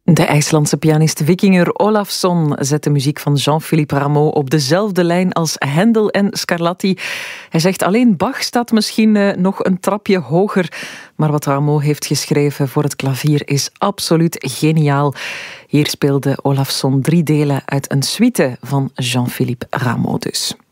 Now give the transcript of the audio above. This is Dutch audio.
De IJslandse pianist Vikingur Ólafsson zet de muziek van Jean-Philippe Rameau op dezelfde lijn als Händel en Scarlatti. Hij zegt alleen Bach staat misschien nog een trapje hoger, maar wat Rameau heeft geschreven voor het klavier is absoluut geniaal. Hier speelde Ólafsson 3 delen uit een suite van Jean-Philippe Rameau dus.